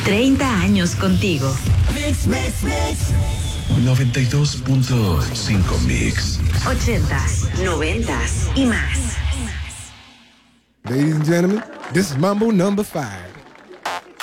30 años contigo. Mix, mix, mix. 92.5 Mix. 80s, 90s y más. Ladies and gentlemen, this is Mambo number 5.